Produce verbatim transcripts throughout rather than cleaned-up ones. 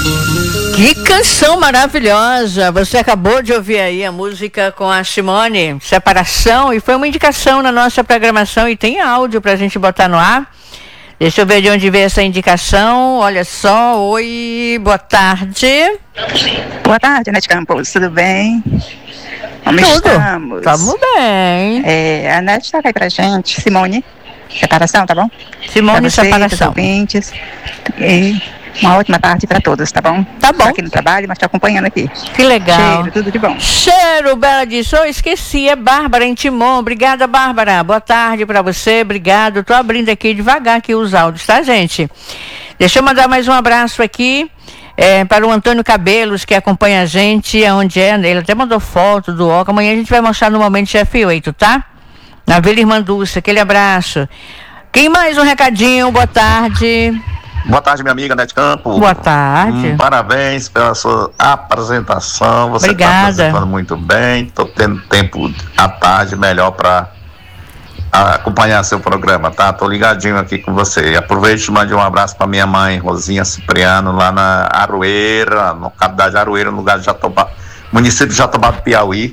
Que canção maravilhosa! Você acabou de ouvir aí a música com a Simone, Separação, e foi uma indicação na nossa programação e tem áudio pra gente botar no ar. Deixa eu ver de onde veio essa indicação. Olha só, oi, boa tarde. Boa tarde, Anete Campos, tudo bem? Como Tudo. estamos? Estamos bem. É, a Anete toca aí pra gente, Simone, Separação, tá bom? Simone, pra você, Separação. Pros ouvintes, e uma ótima tarde pra todos, tá bom? Tá bom. Tô aqui no trabalho, mas tô acompanhando aqui. Que legal. Cheiro, tudo de bom. Cheiro, Bela disse, eu esqueci, é Bárbara em Timon. Obrigada, Bárbara. Boa tarde pra você, obrigado. Tô abrindo aqui devagar aqui os áudios, tá, gente? Deixa eu mandar mais um abraço aqui é, para o Antônio Cabelos, que acompanha a gente, onde é, ele até mandou foto do Oca. Amanhã a gente vai mostrar no Momento de F oito, tá? Na Vila Irmã Dulce, aquele abraço. Quem mais um recadinho? Boa tarde. Boa tarde, minha amiga Anete Campos. Boa tarde. Hum, parabéns pela sua apresentação. Você Obrigada. está apresentando muito bem. Estou tendo tempo à tarde melhor para acompanhar seu programa, tá? Tô ligadinho aqui com você. E aproveite e mande um abraço para minha mãe, Rosinha Cipriano, lá na Aroeira, no localidade de Aroeira, no lugar de Jatobá, município de Jatobá do Piauí.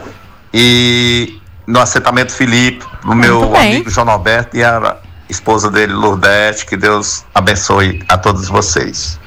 E no assentamento Felipe, o meu amigo João Alberto e a esposa dele, Lourdete, que Deus abençoe a todos vocês.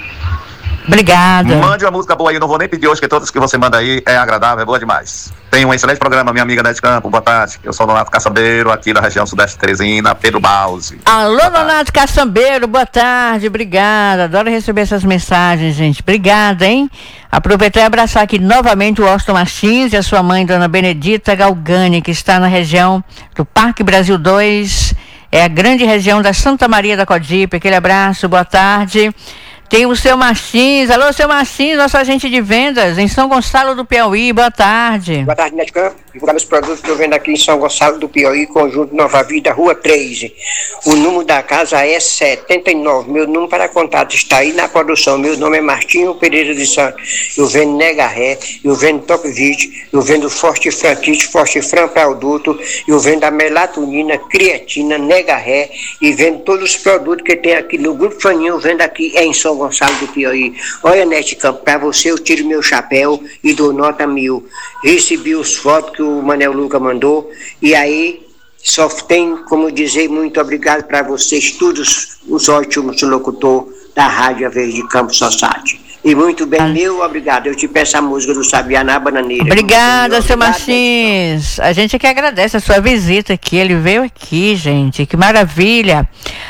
Obrigada. Mande uma música boa aí, não vou nem pedir hoje, que todas que você manda aí é agradável, é boa demais. Tenha um excelente programa, minha amiga Anete Campos, boa tarde. Eu sou o Nonato Caçambeiro, aqui da região sudeste de Teresina, Pedro Bause. Alô, Nonato Caçambeiro, boa tarde, obrigada. Adoro receber essas mensagens, gente. Obrigada, hein? Aproveitar e abraçar aqui novamente o Austin Martins e a sua mãe, Dona Benedita Galgani, que está na região do Parque Brasil dois. É a grande região da Santa Maria da Codipe. Aquele abraço, boa tarde. Tem o seu Martins. Alô, seu Martins, nosso agente de vendas em São Gonçalo do Piauí. Boa tarde. Boa tarde, Anete Campos. Divulgar meus produtos que eu vendo aqui em São Gonçalo do Piauí, Conjunto Nova Vida, Rua três. O número da casa é setenta e nove. Meu número para contato está aí na produção. Meu nome é Martinho Pereira de Santos. Eu vendo Nega Ré, eu vendo Top Vit, eu vendo Forte Frankite, Forte Fran Produto, eu vendo a melatonina, creatina, Nega Ré e vendo todos os produtos que tem aqui no Grupo Faninho, eu vendo aqui em São Gonçalo do Piauí. Olha, Anete Campos, para você eu tiro meu chapéu e dou nota mil. Recebi os fotos que o Manel Luca mandou e aí só tem como dizer muito obrigado para vocês, todos os ótimos locutores da Rádio Verde Campos Society. E muito bem, meu obrigado. Eu te peço a música do Sabiá na Bananeira. Obrigada, seu Martins. A gente que agradece a sua visita aqui. Ele veio aqui, gente. Que maravilha.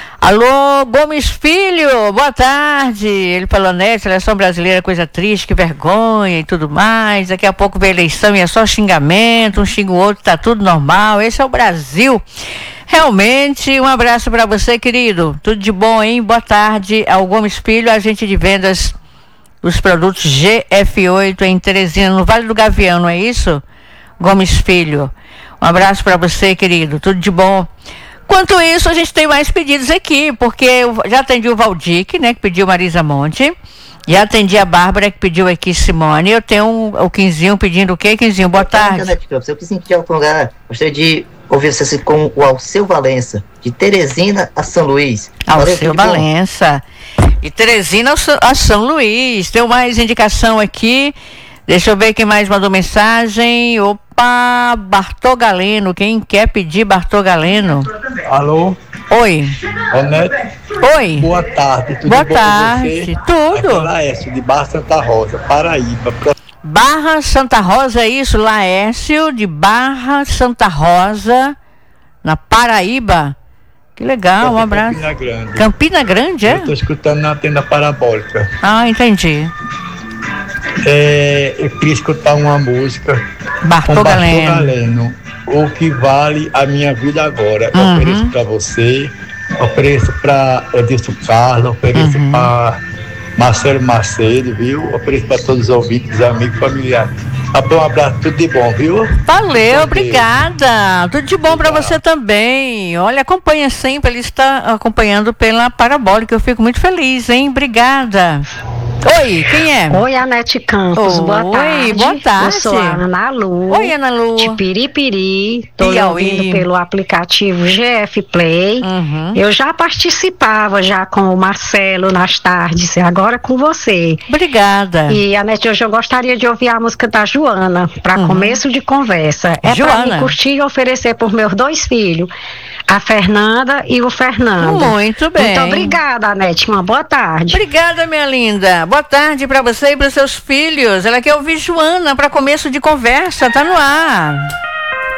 Alô, Gomes Filho, boa tarde. Ele falou, né, seleção brasileira, coisa triste, que vergonha e tudo mais. Daqui a pouco vem eleição e é só xingamento, um xinga o outro, tá tudo normal. Esse é o Brasil. Realmente, um abraço para você, querido. Tudo de bom, hein? Boa tarde ao Gomes Filho, agente de vendas dos produtos G F oito em Teresina, no Vale do Gavião, não é isso? Gomes Filho. Um abraço para você, querido. Tudo de bom. Enquanto isso, a gente tem mais pedidos aqui, porque eu já atendi o Valdic, né, que pediu Marisa Monte. Já atendi a Bárbara, que pediu aqui Simone. Eu tenho um, o Quinzinho pedindo o quê, Quinzinho? Boa tarde. Eu quis sentir algum lugar, gostaria de ouvir você assim, com o Alceu Valença, de Teresina a São Luís. Alceu Valença. De Teresina a São Luís. Tem mais indicação aqui. Deixa eu ver quem mais mandou mensagem. Opa, Bartô Galeno. Quem quer pedir Bartô Galeno? Alô? Oi. Anete? Oi. Boa tarde. Tudo Boa bom tarde. Com você? Tudo. Aqui é Laércio, de Barra Santa Rosa, Paraíba. Barra Santa Rosa, é isso? Laércio, de Barra Santa Rosa, na Paraíba. Que legal, um abraço. Campina Grande. Campina Grande, é? Eu estou escutando na tenda parabólica. Ah, entendi. É, eu queria escutar uma música Bartô com Bartô Galeno. Galeno, O Que Vale a Minha Vida Agora. Eu Uhum. ofereço para você, ofereço para Edilson Carlos, ofereço Uhum. para Marcelo Macedo, viu? Ofereço para todos os ouvintes, amigos, familiares. Um abraço, tudo de bom, viu? Valeu, obrigada. Tudo de bom para você também. Olha, acompanha sempre, ele está acompanhando pela Parabólica. Eu fico muito feliz, hein? Obrigada. Oi, quem é? Oi, Anete Campos, Oi, boa tarde. boa tarde. Eu sou a Ana Lu. Oi, Ana Lu. De Piripiri. Estou Piauí. ouvindo pelo aplicativo G F Play. Uhum. Eu já participava já com o Marcelo nas tardes, e agora com você. Obrigada. E, Anete, hoje eu gostaria de ouvir a música da Joana, para Uhum. começo de conversa. É para Joana. me curtir e oferecer por meus dois filhos, a Fernanda e o Fernando. Muito bem. Muito obrigada, Anete. Uma boa tarde. Obrigada, minha linda. Boa tarde para você e para seus filhos. Ela quer ouvir Joana para começo de conversa. Tá no ar.